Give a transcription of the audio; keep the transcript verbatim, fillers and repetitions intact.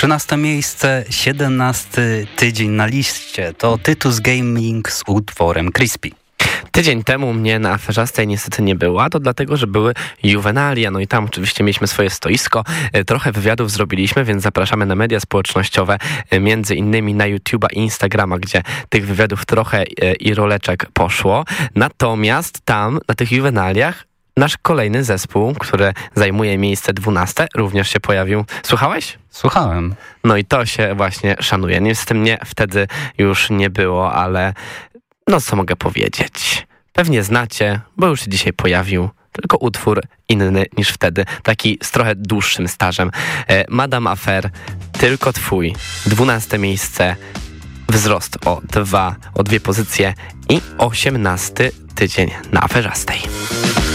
trzynaste miejsce, siedemnasty tydzień na liście. To Tytus Gaming z utworem Crispy. Tydzień temu mnie na Aferzastej niestety nie było, a to dlatego, że były juwenalia, no i tam oczywiście mieliśmy swoje stoisko, trochę wywiadów zrobiliśmy, więc zapraszamy na media społecznościowe, między innymi na YouTube'a i Instagrama, gdzie tych wywiadów trochę i roleczek poszło. Natomiast tam, na tych juwenaliach, nasz kolejny zespół, który zajmuje miejsce dwunaste, również się pojawił. Słuchałeś? Słuchałem. No i to się właśnie szanuje. Niestety mnie wtedy już nie było, ale no co mogę powiedzieć? Pewnie znacie, bo już się dzisiaj pojawił, tylko utwór inny niż wtedy, taki z trochę dłuższym stażem. E, Madame Affair, tylko twój, dwunaste miejsce, wzrost o dwa, o dwie pozycje i osiemnasty tydzień na Aferzastej.